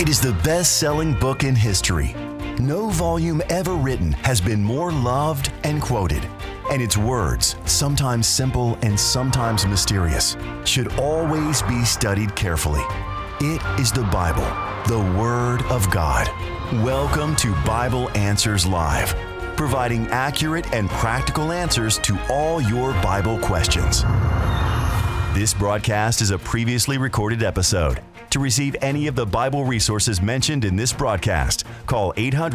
It is the best-selling book in history. No volume ever written has been more loved and quoted. And its words, sometimes simple and sometimes mysterious, should always be studied carefully. It is the Bible, the Word of God. Welcome to Bible Answers Live, providing accurate and practical answers to all your Bible questions. This broadcast is a previously recorded episode. To receive any of the Bible resources mentioned in this broadcast, call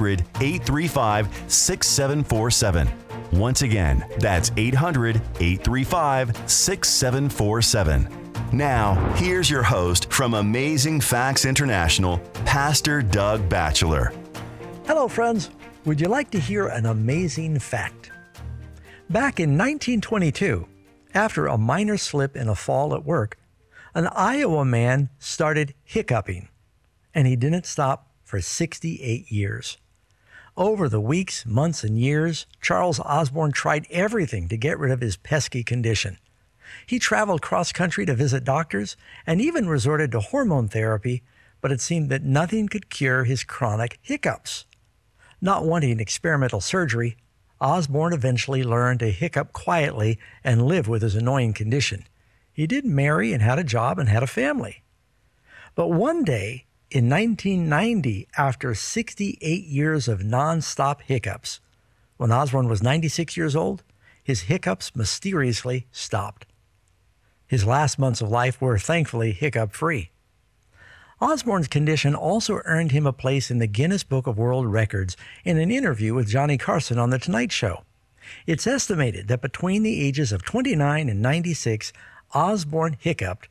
800-835-6747. Once again, that's 800-835-6747. Now, here's your host from Amazing Facts International, Pastor Doug Batchelor. Hello, friends. Would you like to hear an amazing fact? Back in 1922, after a minor slip in a fall at work, an Iowa man started hiccuping, and he didn't stop for 68 years. Over the weeks, months, and years, Charles Osborne tried everything to get rid of his pesky condition. He traveled cross-country to visit doctors and even resorted to hormone therapy, but it seemed that nothing could cure his chronic hiccups. Not wanting experimental surgery, Osborne eventually learned to hiccup quietly and live with his annoying condition. He did marry and had a job and had a family. But one day, in 1990, after 68 years of non-stop hiccups, when Osborne was 96 years old, his hiccups mysteriously stopped. His last months of life were thankfully hiccup-free. Osborne's condition also earned him a place in the Guinness Book of World Records in an interview with Johnny Carson on The Tonight Show. It's estimated that between the ages of 29 and 96, Osborne hiccuped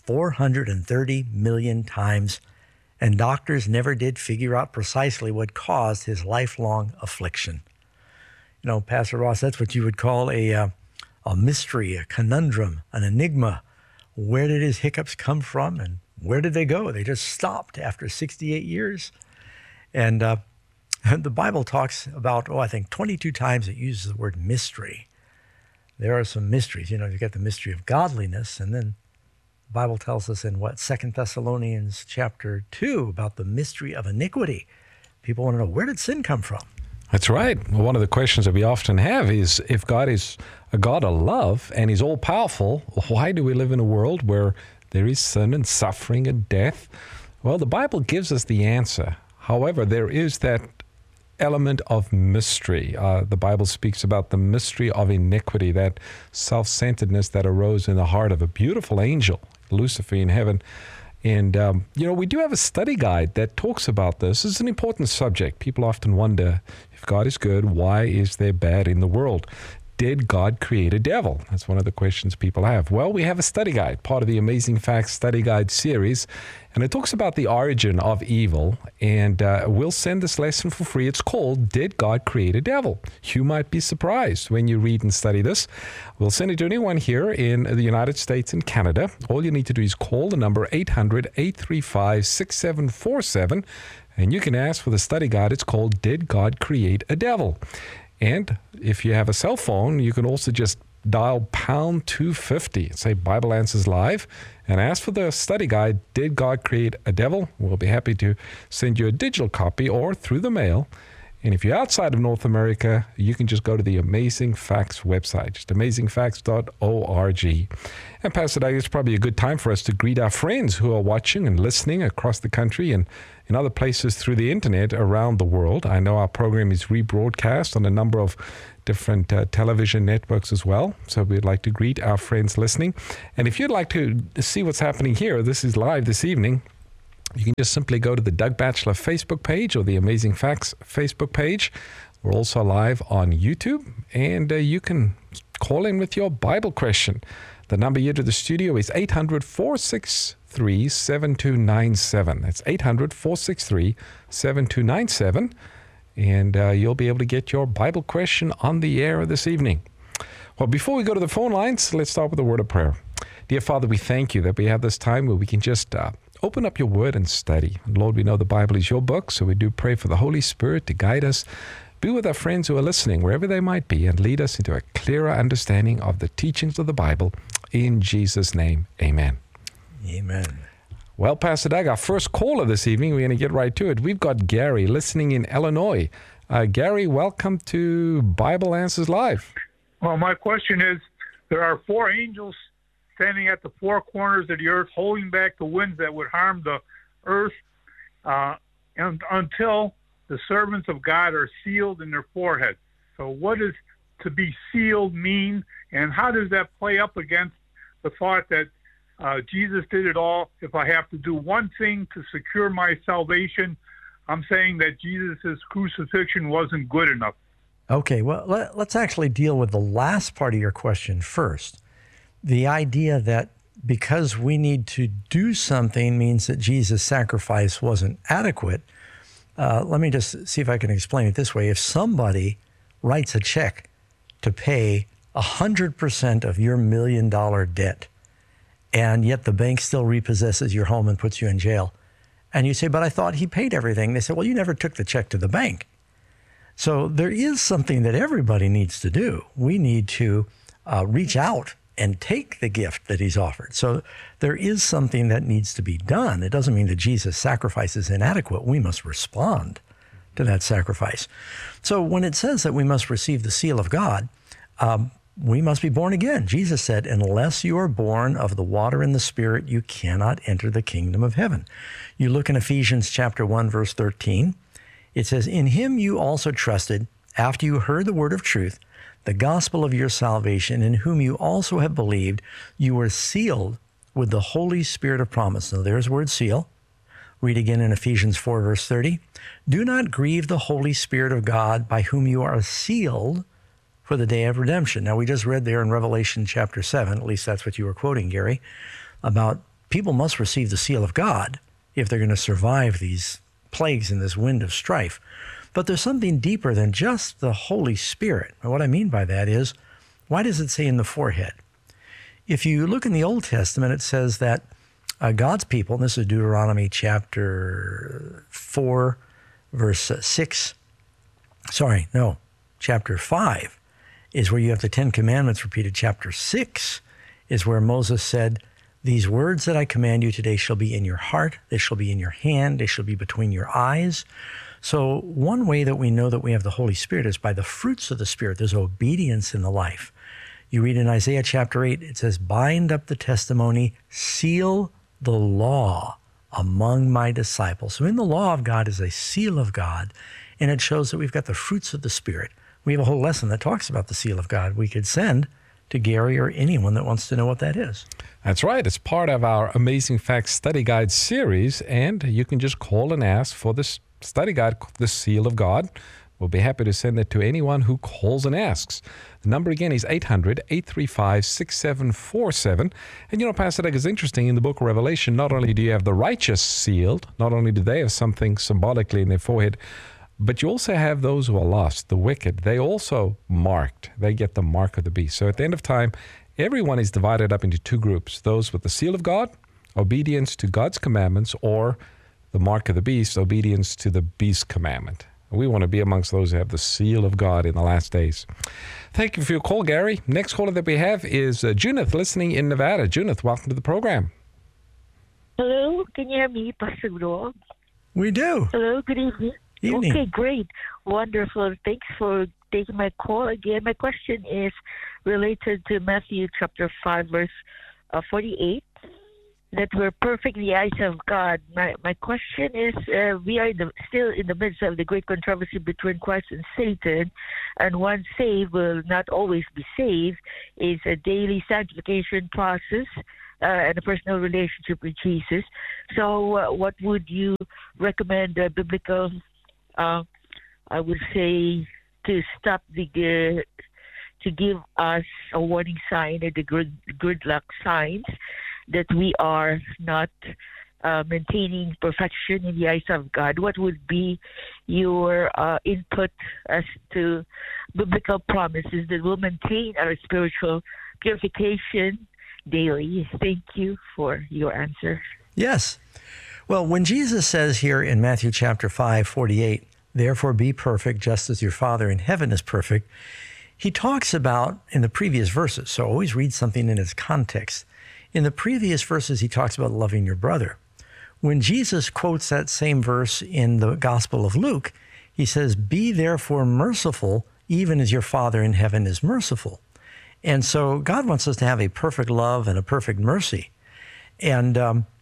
430 million times, and doctors never did figure out precisely what caused his lifelong affliction. You know, Pastor Ross, that's what you would call a mystery, a conundrum, an enigma. Where did his hiccups come from, and where did they go? They just stopped after 68 years. And the Bible talks about, I think 22 times it uses the word mystery. There are some mysteries. You know, you get the mystery of godliness, and then the Bible tells us in 2 Thessalonians chapter 2 about the mystery of iniquity. People want to know, where did sin come from? That's right. Well, one of the questions that we often have is, if God is a God of love and He's all-powerful, why do we live in a world where there is sin and suffering and death? Well, the Bible gives us the answer. However, there is that element of mystery. The Bible speaks about the mystery of iniquity, that self-centeredness that arose in the heart of a beautiful angel, Lucifer in heaven. And, we do have a study guide that talks about this. It's an important subject. People often wonder, if God is good, why is there bad in the world? Did God create a devil? That's one of the questions people have. Well, we have a study guide, part of the Amazing Facts Study Guide series, and it talks about the origin of evil, and we'll send this lesson for free. It's called, Did God Create a Devil? You might be surprised when you read and study this. We'll send it to anyone here in the United States and Canada. All you need to do is call the number 800-835-6747, and you can ask for the study guide. It's called, Did God Create a Devil? And if you have a cell phone, you can also just dial pound 250, say Bible Answers Live, and ask for the study guide, Did God Create a Devil? We'll be happy to send you a digital copy or through the mail. And if you're outside of North America, you can just go to the Amazing Facts website, just amazingfacts.org. And Pastor Doug, it's probably a good time for us to greet our friends who are watching and listening across the country and in other places through the internet around the world. I know our program is rebroadcast on a number of different television networks as well. So we'd like to greet our friends listening. And if you'd like to see what's happening here, this is live this evening. You can just simply go to the Doug Batchelor Facebook page or the Amazing Facts Facebook page. We're also live on YouTube, and you can call in with your Bible question. The number here to the studio is 800-463-7297. That's 800-463-7297. And you'll be able to get your Bible question on the air this evening. Well, before we go to the phone lines, let's start with a word of prayer. Dear Father, we thank you that we have this time where we can just open up your word and study. And Lord, we know the Bible is your book, so we do pray for the Holy Spirit to guide us. Be with our friends who are listening, wherever they might be, and lead us into a clearer understanding of the teachings of the Bible. In Jesus' name, amen. Amen. Well, Pastor Doug, our first caller this evening, we're going to get right to it. We've got Gary listening in Illinois. Gary, welcome to Bible Answers Live. Well, my question is, there are 4 angels standing at the 4 corners of the earth, holding back the winds that would harm the earth and until the servants of God are sealed in their foreheads. So what does to be sealed mean, and how does that play up against the thought that Jesus did it all? If I have to do one thing to secure my salvation, I'm saying that Jesus' crucifixion wasn't good enough. Okay, well, let's actually deal with the last part of your question first. The idea that because we need to do something means that Jesus' sacrifice wasn't adequate. Let me just see if I can explain it this way. If somebody writes a check to pay 100% of your $1 million debt, and yet the bank still repossesses your home and puts you in jail, and you say, but I thought he paid everything. They say, well, you never took the check to the bank. So there is something that everybody needs to do. We need to reach out and take the gift that he's offered. So there is something that needs to be done. It doesn't mean that Jesus' sacrifice is inadequate. We must respond to that sacrifice. So when it says that we must receive the seal of God, we must be born again. Jesus said, unless you are born of the water and the Spirit, you cannot enter the kingdom of heaven. You look in Ephesians chapter 1, verse 13. It says, in him you also trusted, after you heard the word of truth, the gospel of your salvation, in whom you also have believed, you were sealed with the Holy Spirit of promise. Now there's the word seal. Read again in Ephesians 4, verse 30. Do not grieve the Holy Spirit of God, by whom you are sealed for the day of redemption. Now, we just read there in Revelation chapter 7, at least that's what you were quoting, Gary, about people must receive the seal of God if they're going to survive these plagues and this wind of strife. But there's something deeper than just the Holy Spirit. And what I mean by that is, why does it say in the forehead? If you look in the Old Testament, it says that God's people, and this is Deuteronomy chapter 4, verse 6, chapter 5, is where you have the 10 Commandments repeated. Chapter 6 is where Moses said, these words that I command you today shall be in your heart, they shall be in your hand, they shall be between your eyes. So one way that we know that we have the Holy Spirit is by the fruits of the Spirit. There's obedience in the life. You read in Isaiah chapter 8, it says, bind up the testimony, seal the law among my disciples. So in the law of God is a seal of God, and it shows that we've got the fruits of the Spirit. We have a whole lesson that talks about the seal of God. We could send to Gary or anyone that wants to know what that is. That's right. It's part of our Amazing Facts Study Guide series, and you can just call and ask for this study guide, the Seal of God. We'll be happy to send it to anyone who calls and asks. The number again is 800-835-6747. And you know, Pastor Doug, is interesting, in the book of Revelation, not only do you have the righteous sealed, not only do they have something symbolically in their forehead, but you also have those who are lost, the wicked. They also marked. They get the mark of the beast. So at the end of time, everyone is divided up into 2 groups. Those with the seal of God, obedience to God's commandments, or the mark of the beast, obedience to the beast's commandment. We want to be amongst those who have the seal of God in the last days. Thank you for your call, Gary. Next caller that we have is Junith, listening in Nevada. Junith, welcome to the program. Hello, can you hear me, Pastor Grog? We do. Hello, good evening. Evening. Okay, great. Wonderful. Thanks for taking my call again. My question is related to Matthew chapter 5, verse 48, that we're perfect in the eyes of God. My question is, we are still in the midst of the great controversy between Christ and Satan, and one saved will not always be saved. It's a daily sanctification process and a personal relationship with Jesus. So what would you recommend biblical, I would say, to stop to give us a warning sign or the gridlock signs that we are not maintaining perfection in the eyes of God? What would be your input as to biblical promises that will maintain our spiritual purification daily? Thank you for your answer. Yes. Well, when Jesus says here in Matthew chapter 5:48, therefore be perfect just as your Father in heaven is perfect, he talks about in the previous verses, so always read something in its context. In the previous verses, he talks about loving your brother. when Jesus quotes that same verse in the Gospel of Luke, he says, "Be therefore merciful, even as your Father in heaven is merciful." And so God wants us to have a perfect love and a perfect mercy. And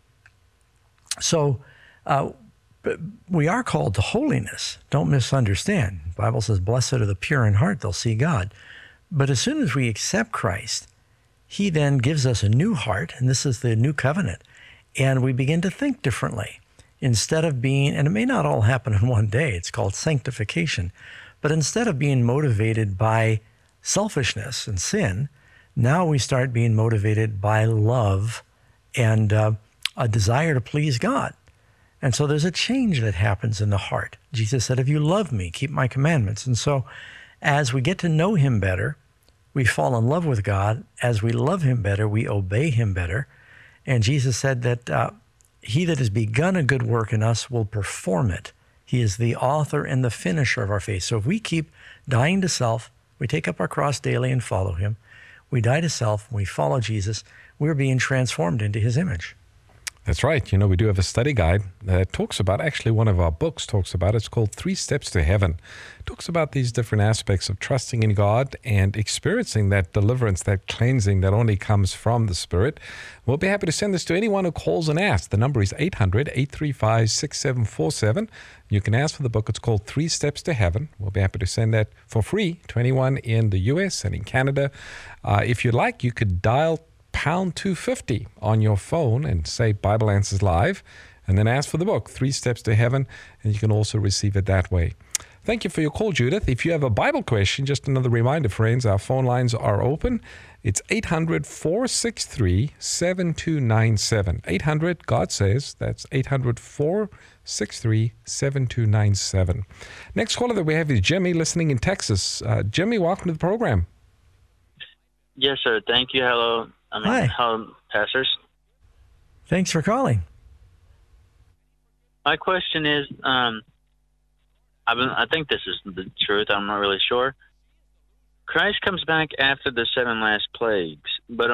we are called to holiness. Don't misunderstand. The Bible says, "Blessed are the pure in heart, they'll see God." But as soon as we accept Christ, he then gives us a new heart, and this is the new covenant, and we begin to think differently. Instead of being, and it may not all happen in one day, it's called sanctification, but instead of being motivated by selfishness and sin, now we start being motivated by love and a desire to please God. And so there's a change that happens in the heart. Jesus said, "If you love me, keep my commandments." And so as we get to know him better, we fall in love with God. As we love him better, we obey him better. And Jesus said that he that has begun a good work in us will perform it. He is the author and the finisher of our faith. So if we keep dying to self, we take up our cross daily and follow him, we die to self, we follow Jesus, we're being transformed into his image. That's right. You know, we do have a study guide that talks about, actually one of our books talks about, it's called 3 Steps to Heaven. It talks about these different aspects of trusting in God and experiencing that deliverance, that cleansing that only comes from the Spirit. We'll be happy to send this to anyone who calls and asks. The number is 800-835-6747. You can ask for the book. It's called 3 Steps to Heaven. We'll be happy to send that for free to anyone in the U.S. and in Canada. If you'd like, you could dial pound 250 on your phone and say Bible Answers Live, and then ask for the book, 3 Steps to Heaven, and you can also receive it that way. Thank you for your call, Judith. If you have a Bible question, just another reminder, friends, our phone lines are open. It's 800-463-7297. 800, God says, that's 800-463-7297. Next caller that we have is Jimmy, listening in Texas. Jimmy, welcome to the program. Yes, sir. Thank you. Hello. Hi. Hello, pastors. Thanks for calling. My question is, I think this is the truth. I'm not really sure. Christ comes back after the 7 last plagues, but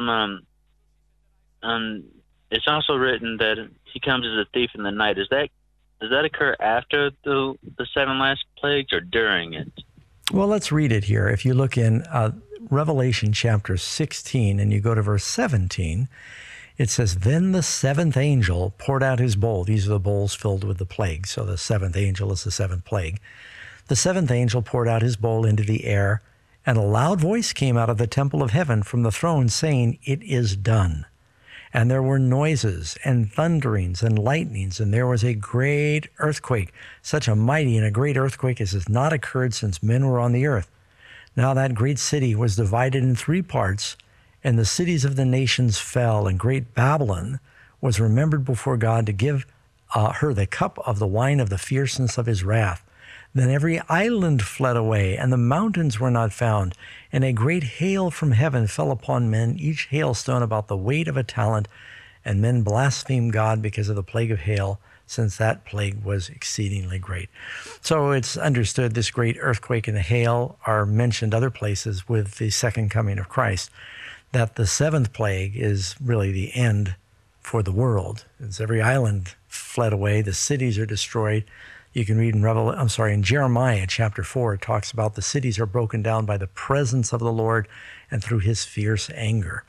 it's also written that he comes as a thief in the night. Does that occur after the 7 last plagues or during it? Well, let's read it here. If you look in Revelation chapter 16 and you go to verse 17, it says, "Then the 7th angel poured out his bowl." These are the bowls filled with the plague. So the 7th angel is the 7th plague. "The 7th angel poured out his bowl into the air, and a loud voice came out of the temple of heaven from the throne saying, 'It is done.' And there were noises and thunderings and lightnings, and there was a great earthquake, such a mighty and a great earthquake as has not occurred since men were on the earth. Now that great city was divided in 3 parts, and the cities of the nations fell, and great Babylon was remembered before God to give her the cup of the wine of the fierceness of his wrath. Then every island fled away, and the mountains were not found, and a great hail from heaven fell upon men, each hailstone about the weight of a talent, and men blasphemed God because of the plague of hail, since that plague was exceedingly great." So it's understood this great earthquake and the hail are mentioned other places with the second coming of Christ, that the 7th plague is really the end for the world. As every island fled away, the cities are destroyed. You can read in Jeremiah chapter 4, it talks about the cities are broken down by the presence of the Lord and through his fierce anger.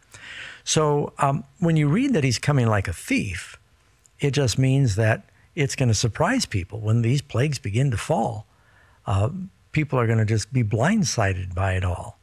So when you read that he's coming like a thief, it just means that it's going to surprise people. When these plagues begin to fall, people are going to just be blindsided by it all.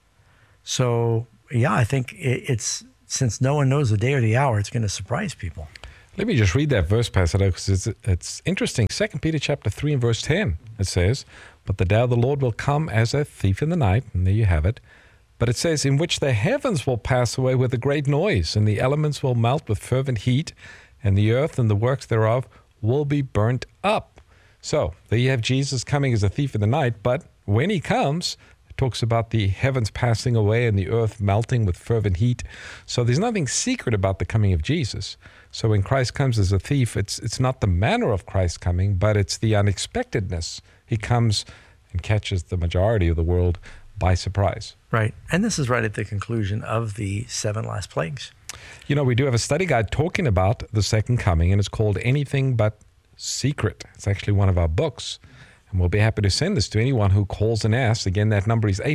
So, yeah, I think it's, since no one knows the day or the hour, it's going to surprise people. Let me just read that verse, Pastor, because it's interesting. 2 Peter chapter 3 and verse 10, it says, "But the day of the Lord will come as a thief in the night," and there you have it. But it says, "In which the heavens will pass away with a great noise, and the elements will melt with fervent heat, and the earth and the works thereof will be burnt up." So there you have Jesus coming as a thief in the night, but when he comes, it talks about the heavens passing away and the earth melting with fervent heat. So there's nothing secret about the coming of Jesus. So when Christ comes as a thief, it's not the manner of Christ coming, but it's the unexpectedness. He comes and catches the majority of the world by surprise. Right. And this is right at the conclusion of the 7 last plagues. You know, we do have a study guide talking about the second coming, and it's called Anything But Secret. It's actually one of our books, and we'll be happy to send this to anyone who calls and asks. Again, that number is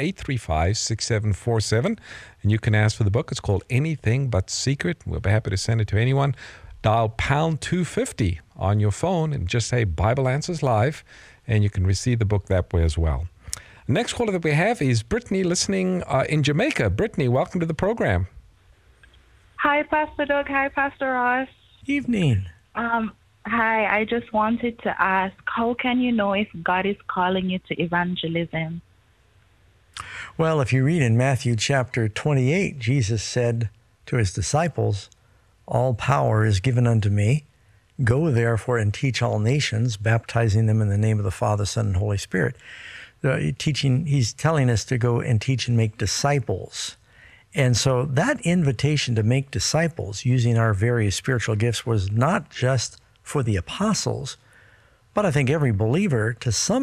800-835-6747, and you can ask for the book. It's called Anything But Secret. We'll be happy to send it to anyone. Dial pound 250 on your phone and just say Bible Answers Live, and you can receive the book that way as well. Next caller that we have is Brittany, listening in Jamaica. Brittany, welcome to the program. Hi, Pastor Doug. Hi, Pastor Ross. Evening. Hi, I just wanted to ask, how can you know if God is calling you to evangelism? Well, if you read in Matthew chapter 28, Jesus said to his disciples, "All power is given unto me. Go therefore and teach all nations, baptizing them in the name of the Father, Son, and Holy Spirit." He's telling us to go and teach and make disciples. And so that invitation to make disciples using our various spiritual gifts was not just for the apostles, but I think every believer to some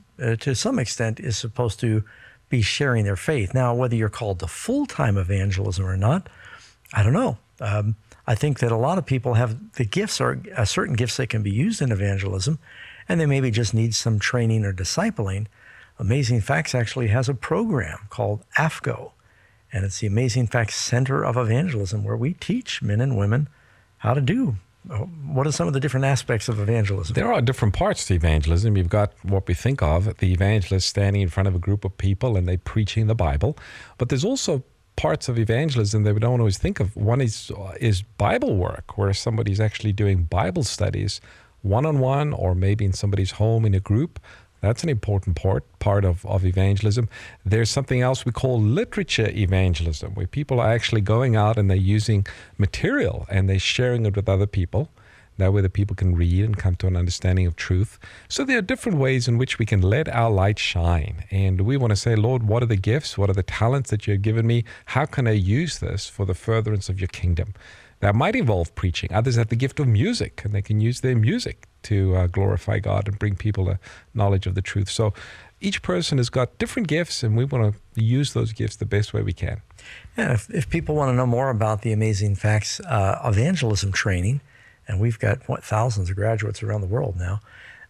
extent is supposed to be sharing their faith. Now, whether you're called to full-time evangelism or not, I don't know. I think that a lot of people have the gifts or certain gifts that can be used in evangelism, and they maybe just need some training or discipling. Amazing Facts actually has a program called AFCO, and it's the Amazing Facts Center of Evangelism, where we teach men and women how to do. What are some of the different aspects of evangelism? There are different parts to evangelism. You've got what we think of, the evangelist standing in front of a group of people and they preaching the Bible. But there's also parts of evangelism that we don't always think of. One is Bible work, where somebody's actually doing Bible studies one-on-one or maybe in somebody's home in a group. That's an important part of evangelism. There's something else we call literature evangelism, where people are actually going out and they're using material and they're sharing it with other people. That way the people can read and come to an understanding of truth. So there are different ways in which we can let our light shine. And we want to say, Lord, what are the gifts? What are the talents that you've given me? How can I use this for the furtherance of your kingdom? That might involve preaching. Others have the gift of music, and they can use their music to glorify God and bring people a knowledge of the truth. So each person has got different gifts, and we want to use those gifts the best way we can. Yeah, if people want to know more about the Amazing Facts evangelism training, and we've got thousands of graduates around the world now,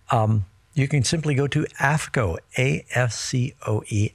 you can simply go to AFCO, A-F-C-O-E,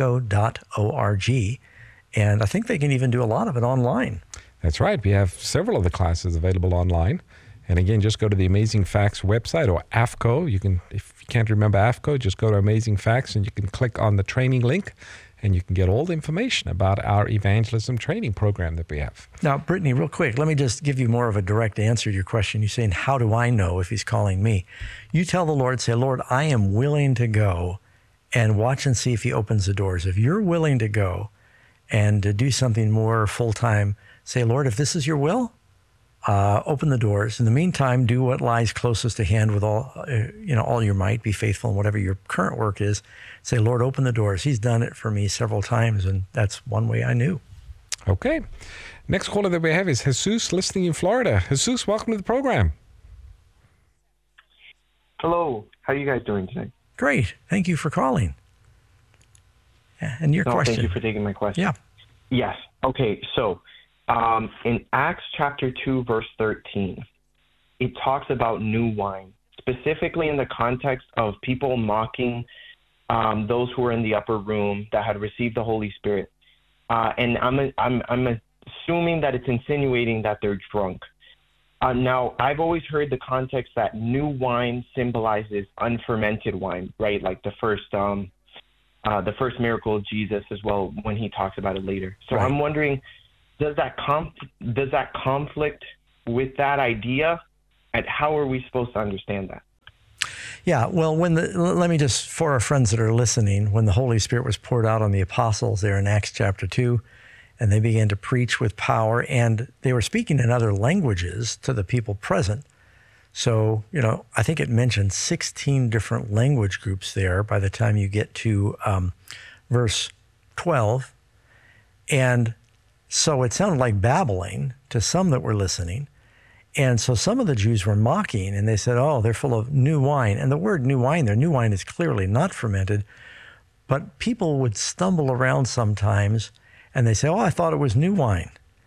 AFCO.org, and I think they can even do a lot of it online. That's right. We have several of the classes available online. And again, just go to the Amazing Facts website or AFCO. You can, if you can't remember AFCO, just go to Amazing Facts and you can click on the training link and you can get all the information about our evangelism training program that we have. Now, Brittany, real quick, let me just give you more of a direct answer to your question. You're saying, how do I know if he's calling me? You tell the Lord, say, Lord, I am willing to go, and watch and see if he opens the doors. If you're willing to go and to do something more full-time, say, Lord, if this is your will, open the doors. In the meantime, do what lies closest to hand with all your might. Be faithful in whatever your current work is. Say, Lord, open the doors. He's done it for me several times, and that's one way I knew. Okay. Next caller that we have is Jesus, listening in Florida. Jesus, welcome to the program. Hello. How are you guys doing today? Great. Thank you for calling. Yeah, and your question. Thank you for taking my question. Yeah. Yes. Okay. So, in Acts chapter 2, verse 13, it talks about new wine, specifically in the context of people mocking those who were in the upper room that had received the Holy Spirit. And I'm assuming that it's insinuating that they're drunk. Now, I've always heard the context that new wine symbolizes unfermented wine, right? Like the first miracle of Jesus as well, when he talks about it later. So right. I'm wondering, does that conflict with that idea, and how are we supposed to understand that? Yeah, well, let me just, for our friends that are listening, when the Holy Spirit was poured out on the apostles there in Acts chapter 2, and they began to preach with power, and they were speaking in other languages to the people present. So, I think it mentioned 16 different language groups there by the time you get to verse 12. And so it sounded like babbling to some that were listening. And so some of the Jews were mocking, and they said, oh, they're full of new wine. And the word new wine there, new wine is clearly not fermented, but people would stumble around sometimes, and they say, oh, I thought it was new wine.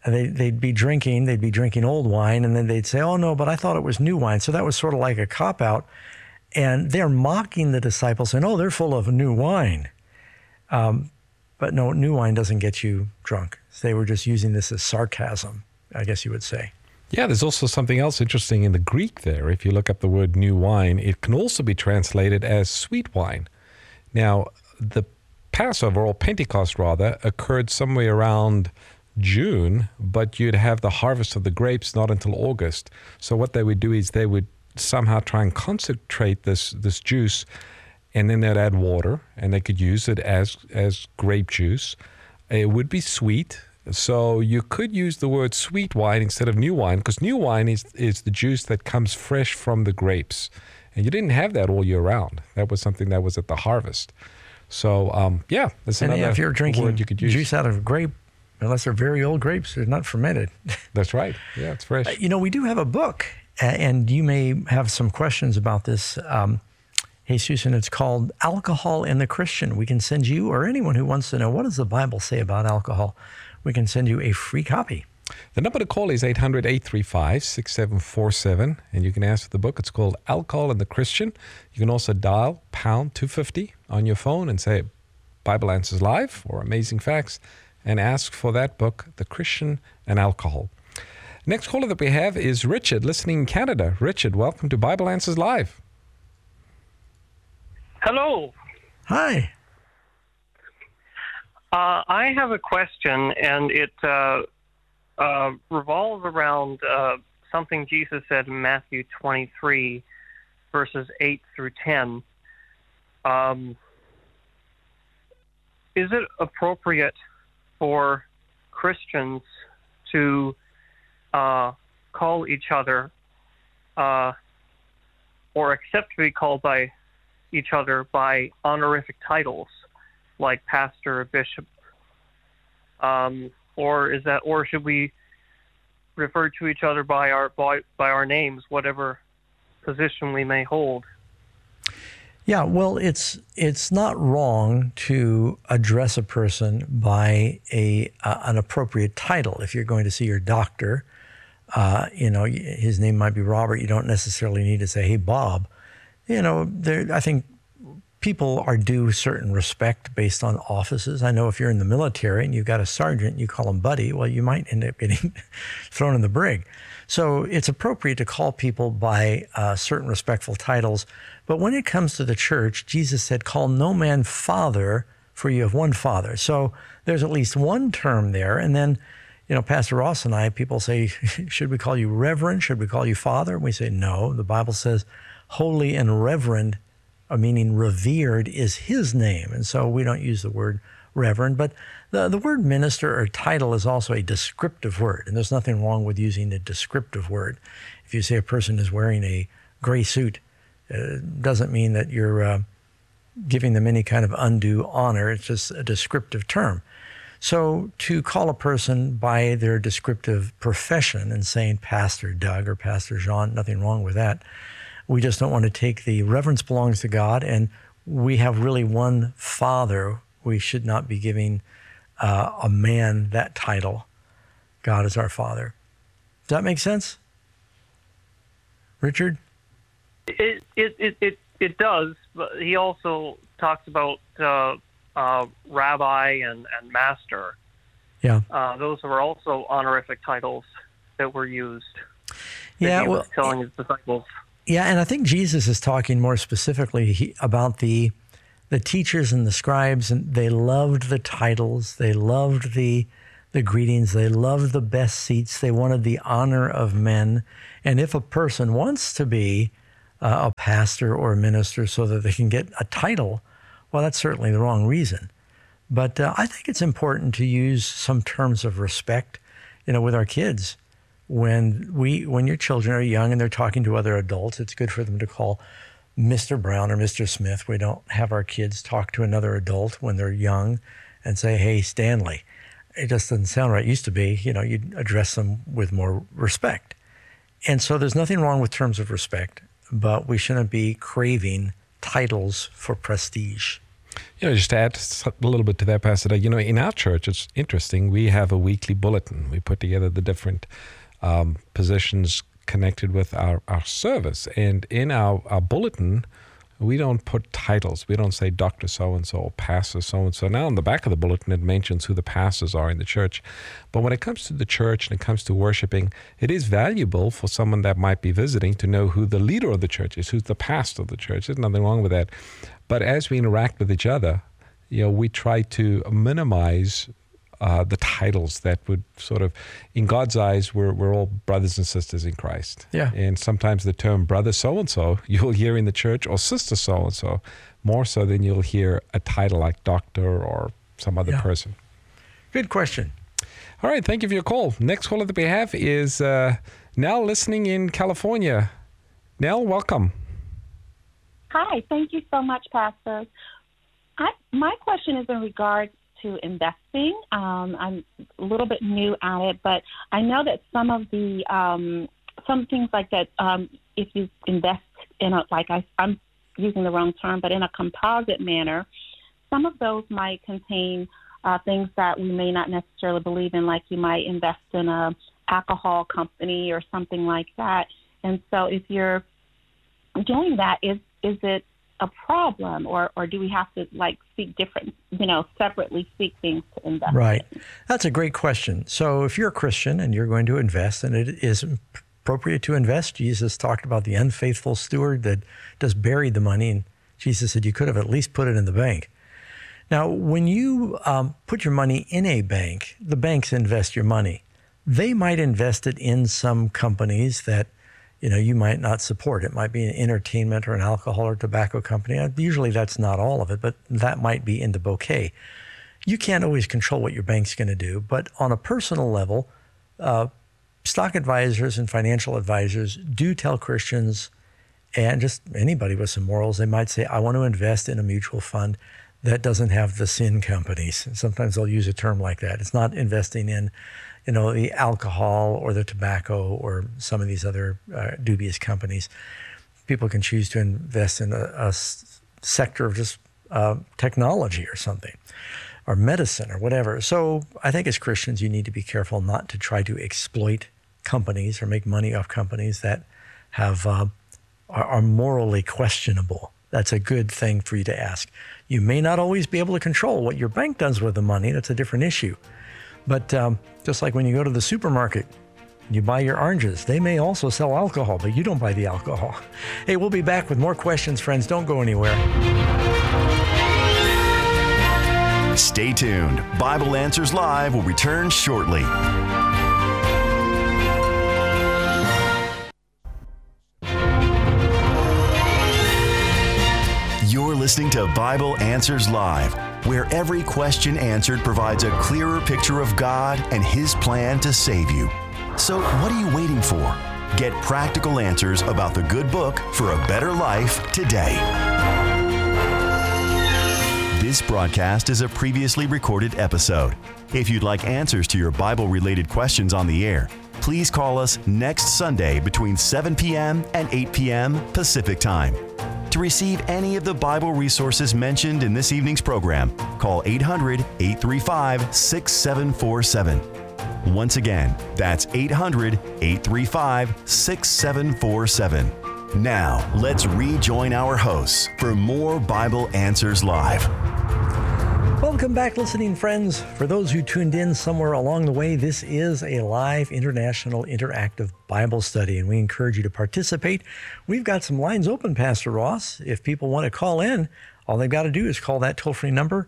And they'd be drinking old wine, and then they'd say, oh, no, but I thought it was new wine. So that was sort of like a cop-out. And they're mocking the disciples, saying, oh, they're full of new wine. But no, new wine doesn't get you drunk. So they were just using this as sarcasm, I guess you would say. Yeah, there's also something else interesting in the Greek there. If you look up the word new wine, it can also be translated as sweet wine. Now, the Passover, or Pentecost rather, occurred somewhere around June, but you'd have the harvest of the grapes not until August. So what they would do is they would somehow try and concentrate this juice, and then they'd add water, and they could use it as grape juice. It would be sweet, so you could use the word sweet wine instead of new wine, because new wine is the juice that comes fresh from the grapes, and you didn't have that all year round. That was something that was at the harvest. So yeah, that's another if you're drinking word you could use. Juice out of grape, unless they're very old grapes, they're not fermented. That's right. Yeah, it's fresh. We do have a book, and you may have some questions about this, Jesus, and it's called Alcohol and the Christian. We can send you, or anyone who wants to know, what does the Bible say about alcohol? We can send you a free copy. The number to call is 800-835-6747, and you can ask for the book. It's called Alcohol and the Christian. You can also dial pound 250 on your phone and say Bible Answers Live or Amazing Facts, and ask for that book, The Christian and Alcohol. Next caller that we have is Richard, listening in Canada. Richard, welcome to Bible Answers Live. Hello. Hi. I have a question, and it revolves around something Jesus said in Matthew 23, verses 8 through 10. Is it appropriate for Christians to call each other or accept to be called by each other by honorific titles like pastor or bishop, or should we refer to each other by our names, whatever position we may hold? Yeah, well, it's not wrong to address a person by an appropriate title. If you're going to see your doctor, his name might be Robert. You don't necessarily need to say, "Hey, Bob." I think people are due certain respect based on offices. I know if you're in the military and you've got a sergeant, you call him buddy, well, you might end up getting thrown in the brig. So it's appropriate to call people by certain respectful titles. But when it comes to the church, Jesus said, call no man father, for you have one Father. So there's at least one term there. And then, Pastor Ross and I, people say, should we call you reverend? Should we call you father? And we say, no. The Bible says holy and reverend, meaning revered, is his name. And so we don't use the word reverend. But the word minister or title is also a descriptive word. And there's nothing wrong with using a descriptive word. If you say a person is wearing a gray suit, it doesn't mean that you're giving them any kind of undue honor. It's just a descriptive term. So to call a person by their descriptive profession and saying Pastor Doug or Pastor Jean, nothing wrong with that. We just don't want to take the reverence belongs to God, and we have really one Father. We should not be giving a man that title. God is our Father. Does that make sense, Richard? It does, but he also talks about rabbi and master. Yeah. Those were also honorific titles that were used. Yeah, he was telling his disciples. Yeah, and I think Jesus is talking more specifically about the teachers and the scribes, and they loved the titles, they loved the greetings, they loved the best seats, they wanted the honor of men. And if a person wants to be a pastor or a minister so that they can get a title, well, that's certainly the wrong reason. But I think it's important to use some terms of respect, with our kids. When your children are young and they're talking to other adults, it's good for them to call Mr. Brown or Mr. Smith. We don't have our kids talk to another adult when they're young and say, hey, Stanley. It just doesn't sound right. It used to be, you'd address them with more respect. And so there's nothing wrong with terms of respect, but we shouldn't be craving titles for prestige. Just to add a little bit to that, Pastor Doug, in our church, it's interesting. We have a weekly bulletin. We put together the different positions connected with our service. And in our bulletin, we don't put titles. We don't say Dr. So-and-so or Pastor so-and-so. Now, on the back of the bulletin, it mentions who the pastors are in the church. But when it comes to the church and it comes to worshiping, it is valuable for someone that might be visiting to know who the leader of the church is, who's the pastor of the church. There's nothing wrong with that. But as we interact with each other, we try to minimize the titles that would sort of, in God's eyes, we're all brothers and sisters in Christ. Yeah. And sometimes the term brother so-and-so you'll hear in the church, or sister so-and-so, more so than you'll hear a title like doctor or some other person. Good question. All right, thank you for your call. Next caller that we have is Nell, listening in California. Nell, welcome. Hi, thank you so much, Pastor. My question is in regards to investing. I'm a little bit new at it, but I know that some of the some things like that, if you invest in I'm using the wrong term, but in a composite manner, some of those might contain things that we may not necessarily believe in, like you might invest in a alcohol company or something like that. And so if you're doing that, is it a problem, or do we have to seek different, separately seek things to invest Right. in? That's a great question. So if you're a Christian and you're going to invest, and it is appropriate to invest, Jesus talked about the unfaithful steward that just buried the money, and Jesus said you could have at least put it in the bank. Now, when you put your money in a bank, the banks invest your money. They might invest it in some companies that you might not support. It might be an entertainment or an alcohol or tobacco company. Usually that's not all of it, but that might be in the bouquet. You can't always control what your bank's going to do, but on a personal level, stock advisors and financial advisors do tell Christians, and just anybody with some morals, they might say, I want to invest in a mutual fund that doesn't have the sin companies. And sometimes they'll use a term like that. It's not investing in the alcohol or the tobacco or some of these other dubious companies. People can choose to invest in a sector of just technology or something, or medicine or whatever. So I think as Christians, you need to be careful not to try to exploit companies or make money off companies that have are morally questionable. That's a good thing for you to ask. You may not always be able to control what your bank does with the money. That's a different issue. But just like when you go to the supermarket, you buy your oranges. They may also sell alcohol, but you don't buy the alcohol. Hey, we'll be back with more questions, friends. Don't go anywhere. Stay tuned. Bible Answers Live will return shortly. You're listening to Bible Answers Live, where every question answered provides a clearer picture of God and His plan to save you. So what are you waiting for? Get practical answers about the good book for a better life today. This broadcast is a previously recorded episode. If you'd like answers to your Bible-related questions on the air, please call us next Sunday between 7 p.m. and 8 p.m. Pacific Time. To receive any of the Bible resources mentioned in this evening's program, call 800-835-6747. Once again, that's 800-835-6747. Now, let's rejoin our hosts for more Bible Answers Live. Welcome back, listening friends. For those who tuned in somewhere along the way, this is a live international interactive Bible study, and we encourage you to participate. We've got some lines open, Pastor Ross. If people want to call in, all they've got to do is call that toll-free number,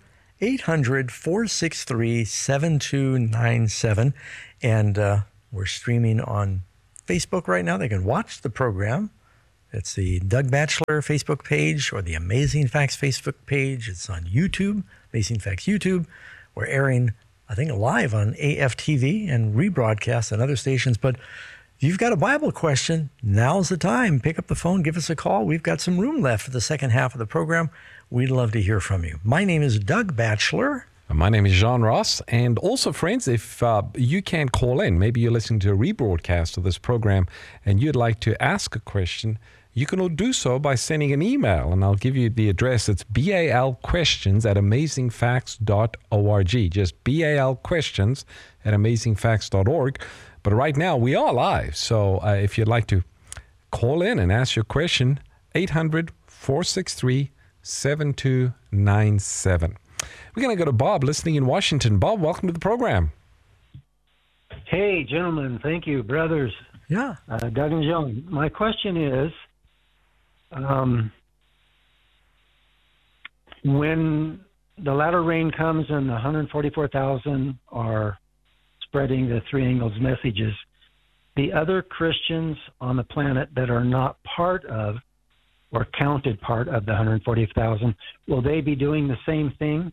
800-463-7297. And we're streaming on Facebook right now. They can watch the program. It's the Doug Batchelor Facebook page or the Amazing Facts Facebook page. It's on YouTube, Amazing Facts YouTube. We're airing, I think, live on AFTV and rebroadcast on other stations. But if you've got a Bible question, now's the time. Pick up the phone, give us a call. We've got some room left for the second half of the program. We'd love to hear from you. My name is Doug Batchelor. My name is John Ross. And also, friends, if you can call in, maybe you're listening to a rebroadcast of this program and you'd like to ask a question, you can do so by sending an email, and I'll give you the address. It's balquestions@amazingfacts.org. Just balquestions@amazingfacts.org. But right now, we are live. So if you'd like to call in and ask your question, 800-463-7297. We're going to go to Bob, listening in Washington. Bob, welcome to the program. Hey, gentlemen. Thank you, brothers. Yeah. Doug and Joan. My question is, when the latter rain comes and the 144,000 are spreading the three angels' messages, the other Christians on the planet that are not part of or counted part of the 140,000, will they be doing the same thing?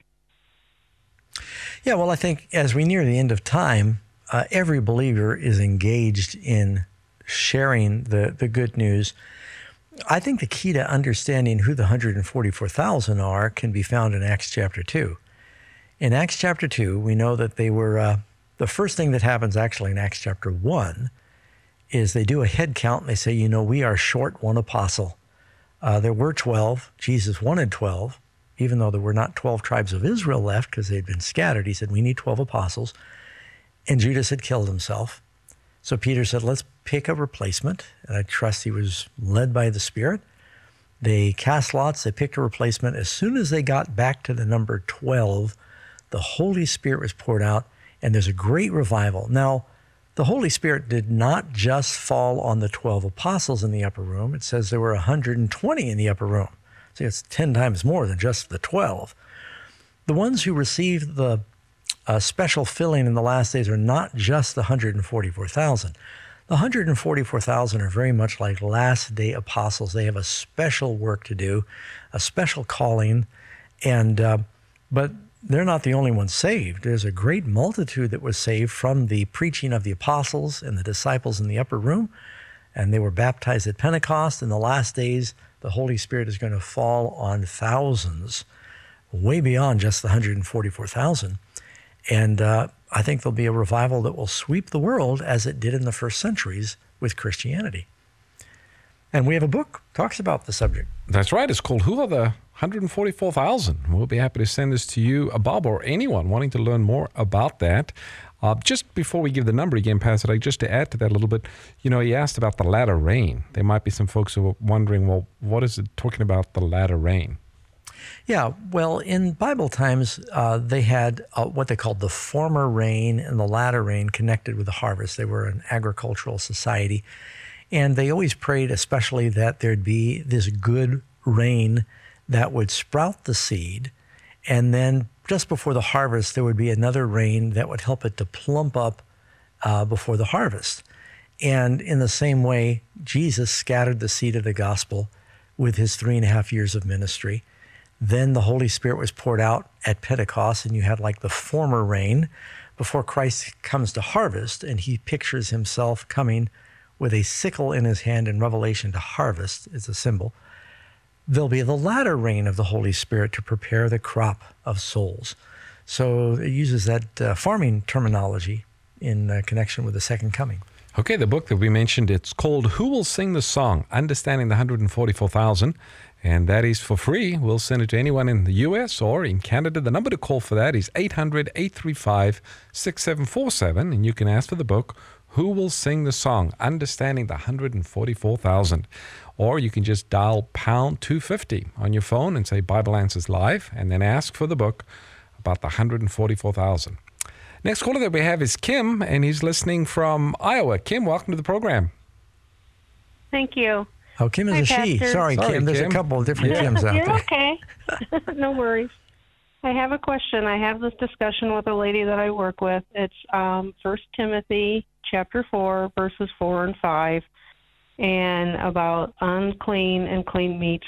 Yeah, well, I think as we near the end of time, every believer is engaged in sharing the good news. I think the key to understanding who the 144,000 are can be found in Acts chapter 2. In Acts chapter 2, we know that they were, the first thing that happens actually in Acts chapter 1 is they do a head count and they say, we are short one apostle. There were 12. Jesus wanted 12, even though there were not 12 tribes of Israel left because they'd been scattered. He said, we need 12 apostles. And Judas had killed himself. So Peter said, let's pick a replacement. And I trust he was led by the Spirit. They cast lots. They picked a replacement. As soon as they got back to the number 12, the Holy Spirit was poured out, and there's a great revival. Now, the Holy Spirit did not just fall on the 12 apostles in the upper room. It says there were 120 in the upper room. So it's 10 times more than just the 12. The ones who received the special filling in the last days are not just the 144,000. The 144,000 are very much like last day apostles. They have a special work to do, a special calling, and but they're not the only ones saved. There's a great multitude that was saved from the preaching of the apostles and the disciples in the upper room, and they were baptized at Pentecost. In the last days, the Holy Spirit is going to fall on thousands, way beyond just the 144,000. And I think there'll be a revival that will sweep the world as it did in the first centuries with Christianity. And we have a book that talks about the subject. That's right. It's called Who Are the 144,000? We'll be happy to send this to you, Bob, or anyone wanting to learn more about that. Just before we give the number again, Pastor, just to add to that a little bit, he asked about the latter rain. There might be some folks who are wondering, well, what is it talking about, the latter rain? Yeah, well, in Bible times, they had what they called the former rain and the latter rain connected with the harvest. They were an agricultural society, and they always prayed especially that there'd be this good rain that would sprout the seed, and then just before the harvest, there would be another rain that would help it to plump up before the harvest. And in the same way, Jesus scattered the seed of the gospel with his 3.5 years of ministry. Then the Holy Spirit was poured out at Pentecost, and you had like the former rain before Christ comes to harvest, and he pictures himself coming with a sickle in his hand in Revelation to harvest as a symbol. There'll be the latter rain of the Holy Spirit to prepare the crop of souls. So it uses that farming terminology in connection with the second coming. Okay, the book that we mentioned, it's called Who Will Sing the Song? Understanding the 144,000. And that is for free. We'll send it to anyone in the U.S. or in Canada. The number to call for that is 800-835-6747. And you can ask for the book, Who Will Sing the Song? Understanding the 144,000. Or you can just dial pound 250 on your phone and say Bible Answers Live, and then ask for the book about the 144,000. Next caller that we have is Kim, and he's listening from Iowa. Kim, welcome to the program. Thank you. Oh, Kim is Hi, a she. Pastor. Sorry, Kim. There's a couple of different Kims out You're there. okay. No worries. I have a question. I have this discussion with a lady that I work with. It's 1 Timothy chapter 4, verses 4 and 5, and about unclean and clean meats